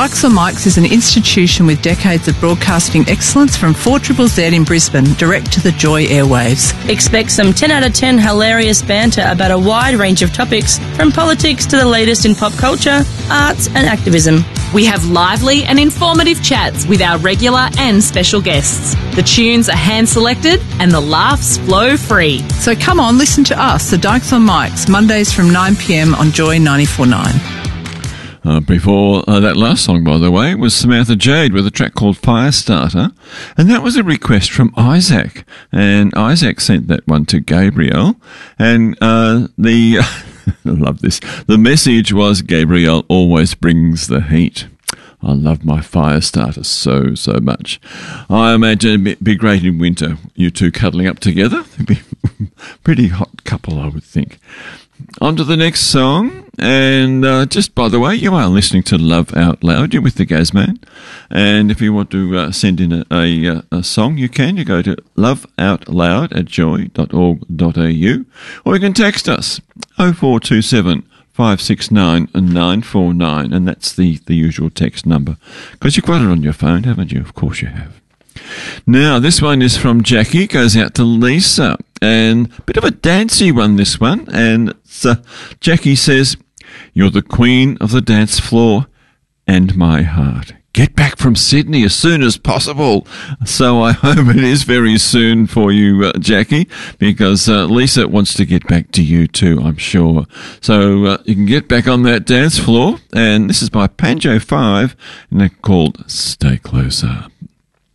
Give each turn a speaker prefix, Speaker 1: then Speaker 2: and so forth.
Speaker 1: Dykes on Mics is an institution with decades of broadcasting excellence from 4ZZZ in Brisbane, direct to the Joy airwaves.
Speaker 2: Expect some 10 out of 10 hilarious banter about a wide range of topics, from politics to the latest in pop culture, arts and activism.
Speaker 3: We have lively and informative chats with our regular and special guests. The tunes are hand-selected and the laughs flow free.
Speaker 1: So come on, listen to us, the Dykes on Mics, Mondays from 9 p.m. on Joy 94.9.
Speaker 4: Before that last song, by the way, was Samantha Jade with a track called Firestarter, and that was a request from Isaac, and Isaac sent that one to Gabriel, and I love this, the message was, Gabriel always brings the heat. I love my Firestarter so much. I imagine it'd be great in winter, you two cuddling up together. It'd be a pretty hot couple, I would think. On to the next song, and just by the way, you are listening to Love Out Loud. You're with the Gazman, and if you want to send in a song, you can. You go to loveoutloud@joy.org.au, or you can text us 0427 569 949, and that's the usual text number, because you've got it on your phone, haven't you? Of course you have. Now, this one is from Jackie, goes out to Lisa, and a bit of a dancey one, this one, and Jackie says, "You're the queen of the dance floor and my heart. Get back from Sydney as soon as possible." So I hope it is very soon for you, Jackie, because Lisa wants to get back to you too, I'm sure. So you can get back on that dance floor, and this is by Panjo 5, and they're called Stay Closer.